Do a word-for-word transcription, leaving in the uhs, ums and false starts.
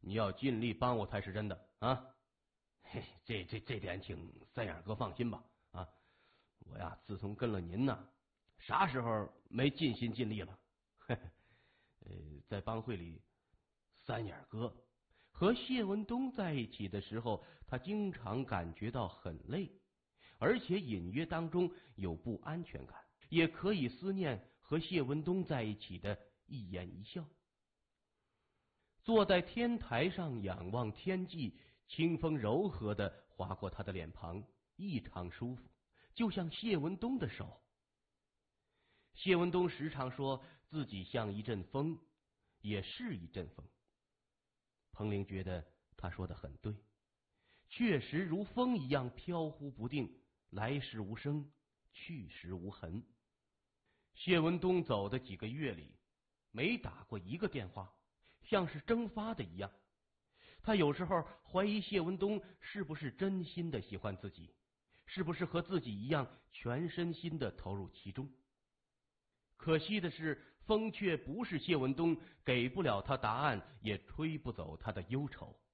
你要尽力帮我才是真的啊！嘿，这这这点请三眼哥放心吧啊！我呀，自从跟了您呢，啥时候没尽心尽力了？嘿嘿，呃，在帮会里，三眼哥和谢文东在一起的时候，他经常感觉到很累，而且隐约当中有不安全感，也可以思念和谢文东在一起的一言一笑。坐在天台上仰望天际，清风柔和的划过他的脸庞，异常舒服，就像谢文东的手。谢文东时常说自己像一阵风，也是一阵风。彭玲觉得他说的很对，确实如风一样飘忽不定，来时无声，去时无痕。谢文东走的几个月里，没打过一个电话，像是蒸发的一样。他有时候怀疑谢文东是不是真心的喜欢自己，是不是和自己一样全身心的投入其中。可惜的是，风却不是谢文东，给不了他答案，也吹不走他的忧愁。